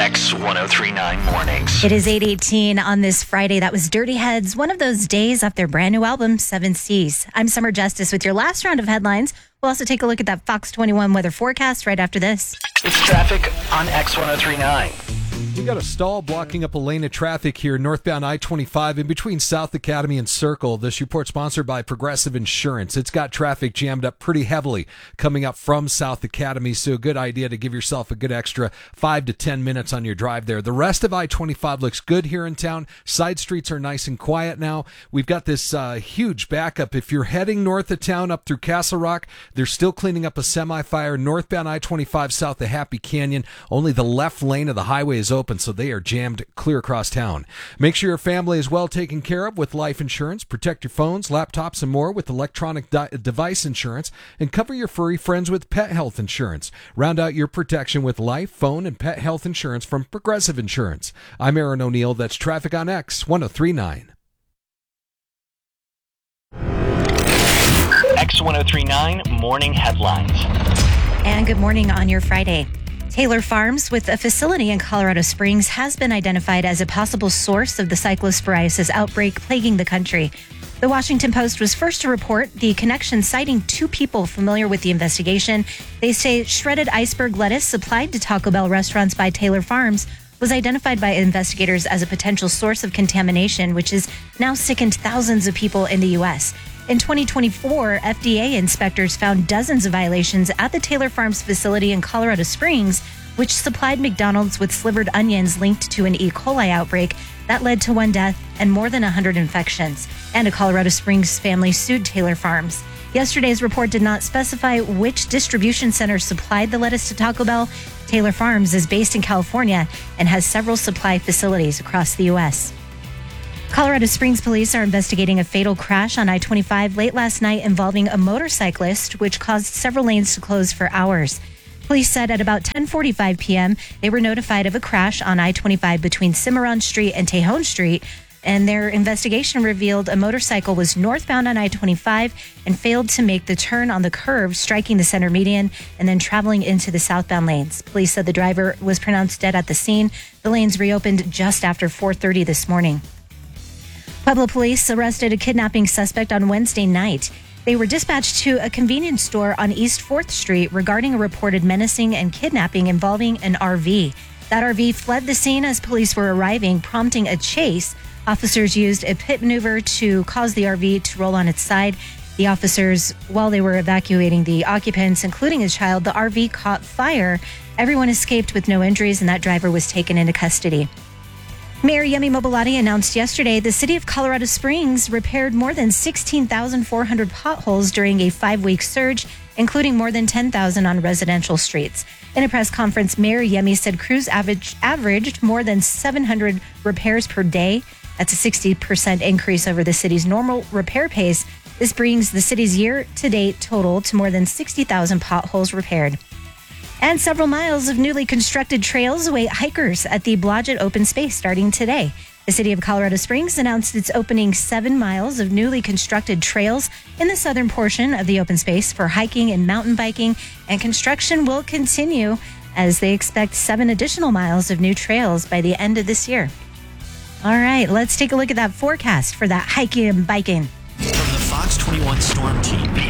X1039 Mornings. It is 8:18 on this Friday. That was Dirty Heads, one of those days off their brand new album, Seven Seas. I'm Summer Justice with your last round of headlines. We'll also take a look at that Fox 21 weather forecast right after this. It's traffic on X1039. We got a stall blocking up a lane of traffic here northbound I-25 in between South Academy and Circle. This report sponsored by Progressive Insurance. It's got traffic jammed up pretty heavily coming up from South Academy, so a good idea to give yourself a good extra 5 to 10 minutes on your drive there. The rest of I-25 looks good here in town. Side streets are nice and quiet now. We've got this huge backup. If you're heading north of town up through Castle Rock, they're still cleaning up a semi-fire northbound I-25 south of Happy Canyon. Only the left lane of the highway is open, so they are jammed clear across town. Make sure your family is well taken care of with life insurance. Protect your phones, laptops, and more with electronic device insurance, and cover your furry friends with pet health insurance. Round out your protection with life, phone, and pet health insurance from Progressive Insurance. I'm Aaron O'Neill. That's traffic on X1039. X1039 Morning Headlines. And good morning on your Friday. Taylor Farms, with a facility in Colorado Springs, has been identified as a possible source of the cyclosporiasis outbreak plaguing the country. The Washington Post was first to report the connection, citing two people familiar with the investigation. They say shredded iceberg lettuce supplied to Taco Bell restaurants by Taylor Farms was identified by investigators as a potential source of contamination, which has now sickened thousands of people in the U.S. In 2024, FDA inspectors found dozens of violations at the Taylor Farms facility in Colorado Springs, which supplied McDonald's with slivered onions linked to an E. coli outbreak that led to one death and more than 100 infections. And a Colorado Springs family sued Taylor Farms. Yesterday's report did not specify which distribution center supplied the lettuce to Taco Bell. Taylor Farms is based in California and has several supply facilities across the U.S. Colorado Springs police are investigating a fatal crash on I-25 late last night involving a motorcyclist, which caused several lanes to close for hours. Police said at about 10:45 p.m., they were notified of a crash on I-25 between Cimarron Street and Tejon Street, and their investigation revealed a motorcycle was northbound on I-25 and failed to make the turn on the curve, striking the center median and then traveling into the southbound lanes. Police said the driver was pronounced dead at the scene. The lanes reopened just after 4:30 this morning. Pueblo police arrested a kidnapping suspect on Wednesday night. They were dispatched to a convenience store on East 4th Street regarding a reported menacing and kidnapping involving an RV. That RV fled the scene as police were arriving, prompting a chase. Officers used a pit maneuver to cause the RV to roll on its side. The officers, while they were evacuating the occupants, including a child, the RV caught fire. Everyone escaped with no injuries, and that driver was taken into custody. Mayor Yemi Mobolade announced yesterday the city of Colorado Springs repaired more than 16,400 potholes during a 5-week surge, including more than 10,000 on residential streets. In a press conference, Mayor Yemi said crews averaged more than 700 repairs per day. That's a 60% increase over the city's normal repair pace. This brings the city's year-to-date total to more than 60,000 potholes repaired. And several miles of newly constructed trails await hikers at the Blodgett Open Space starting today. The city of Colorado Springs announced it's opening 7 miles of newly constructed trails in the southern portion of the open space for hiking and mountain biking, and construction will continue as they expect 7 additional miles of new trails by the end of this year. All right, let's take a look at that forecast for that hiking and biking. From the Fox 21 Storm Team, the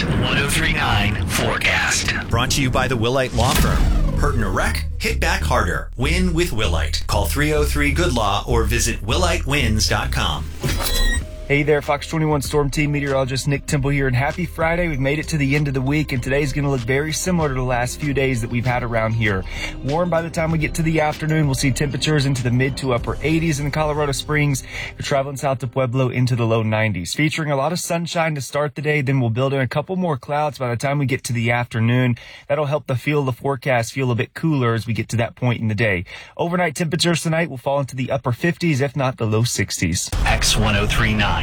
X1039 forecast. Brought to you by the Willite Law Firm. Hurt in a wreck? Hit back harder. Win with Willite. Call 303-GOOD-LAW or visit willitewins.com. Hey there, Fox 21 Storm Team meteorologist Nick Temple here, and happy Friday. We've made it to the end of the week, and today's going to look very similar to the last few days that we've had around here. Warm by the time we get to the afternoon. We'll see temperatures into the mid to upper 80s in Colorado Springs. If you're traveling south to Pueblo, into the low 90s. Featuring a lot of sunshine to start the day, then we'll build in a couple more clouds by the time we get to the afternoon. That'll help the forecast feel a bit cooler as we get to that point in the day. Overnight temperatures tonight will fall into the upper 50s, if not the low 60s. X1039.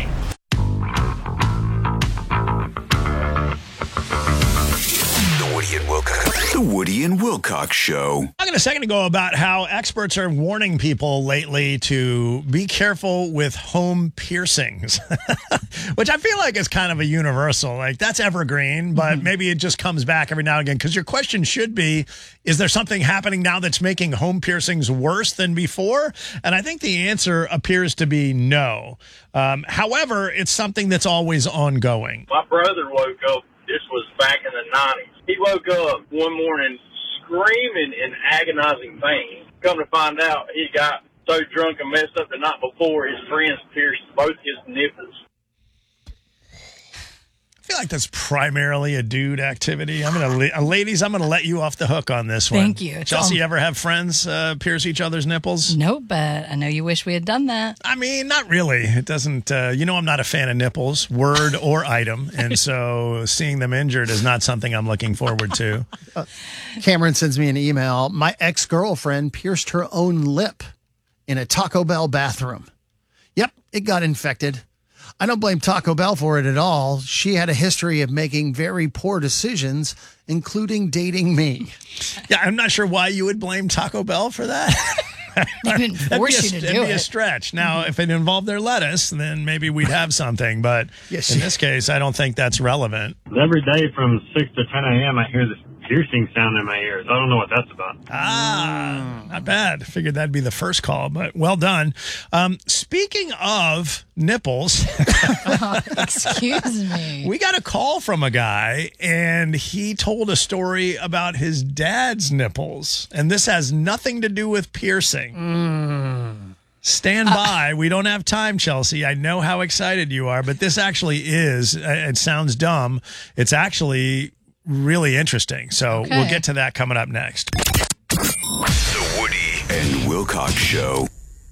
The Woody and Will The Woody and Wilcox Show. Talking a second ago about how experts are warning people lately to be careful with home piercings, which I feel like is kind of a universal. Like, that's evergreen, but maybe it just comes back every now and again. Because your question should be, is there something happening now that's making home piercings worse than before? And I think the answer appears to be no. However, it's something that's always ongoing. My brother woke up, this was back in the 90s. He woke up one morning screaming in agonizing pain. Come to find out, he got so drunk and messed up the night before, his friends pierced both his nipples. I feel like that's primarily a dude activity. Ladies, I'm gonna let you off the hook on this one. Thank you. Chelsea, you ever have friends pierce each other's nipples? Nope, but I know you wish we had done that. I mean, not really. It doesn't. I'm not a fan of nipples, word or item, and so seeing them injured is not something I'm looking forward to. Cameron sends me an email. My ex-girlfriend pierced her own lip in a Taco Bell bathroom. Yep, it got infected. I don't blame Taco Bell for it at all. She had a history of making very poor decisions, including dating me. Yeah, I'm not sure why you would blame Taco Bell for that. They didn't force you to do it. It'd be a stretch. Now, if it involved their lettuce, then maybe we'd have something. But in this case, I don't think that's relevant. Every day from 6 to 10 a.m., I hear this piercing sound in my ears. I don't know what that's about. Not bad. Figured that'd be the first call, but well done. Speaking of nipples, excuse me, we got a call from a guy, and he told a story about his dad's nipples, and this has nothing to do with piercing. Stand by. We don't have time, Chelsea. I know how excited you are, but this actually is. It sounds dumb. It's actually really interesting. So we'll get to that coming up next. The Woody and Wilcox Show.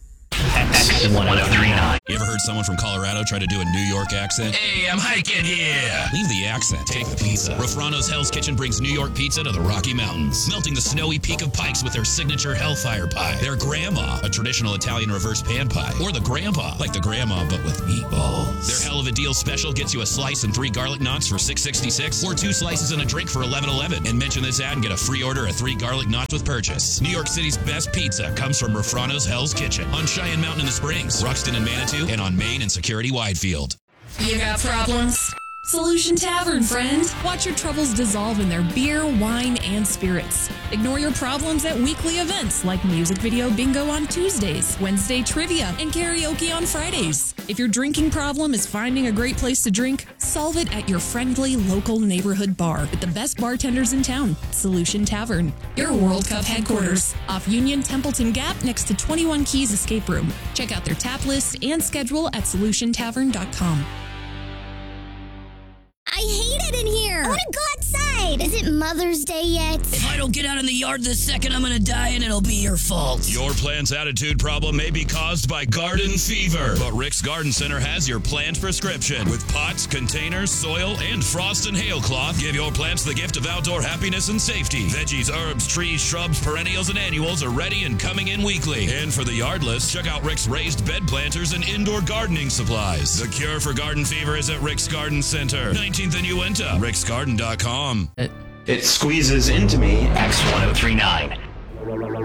X1039. You ever heard someone from Colorado try to do a New York accent? Hey, I'm hiking here. Leave the accent. Take the pizza. Rafrano's Hell's Kitchen brings New York pizza to the Rocky Mountains, melting the snowy peak of Pikes with their signature Hellfire Pie, their Grandma, a traditional Italian reverse pan pie, or the Grandpa, like the Grandma but with meatballs. Their Hell of a Deal special gets you a slice and 3 garlic knots for $6.66, or 2 slices and a drink for $11.11. And mention this ad and get a free order of 3 garlic knots with purchase. New York City's best pizza comes from Rafrano's Hell's Kitchen on Cheyenne Mountain in the Springs, Ruxton and Manitou, and on Main and Security Widefield. You got problems? Solution Tavern, friend. Watch your troubles dissolve in their beer, wine, and spirits. Ignore your problems at weekly events like music video bingo on Tuesdays, Wednesday trivia, and karaoke on Fridays. If your drinking problem is finding a great place to drink, solve it at your friendly local neighborhood bar with the best bartenders in town. Solution Tavern, your World Cup headquarters, off Union Templeton Gap next to 21 Keys Escape Room. Check out their tap list and schedule at solutiontavern.com. I hate it in here. I want to go outside. Is it Mother's Day yet? If I don't get out in the yard this second, I'm going to die and it'll be your fault. Your plant's attitude problem may be caused by garden fever, but Rick's Garden Center has your plant prescription. With pots, containers, soil, and frost and hail cloth, give your plants the gift of outdoor happiness and safety. Veggies, herbs, trees, shrubs, perennials, and annuals are ready and coming in weekly. And for the yardless, check out Rick's raised bed planters and indoor gardening supplies. The cure for garden fever is at Rick's Garden Center, 19th and Uinta, ricksgarden.com. It squeezes into me. X1039.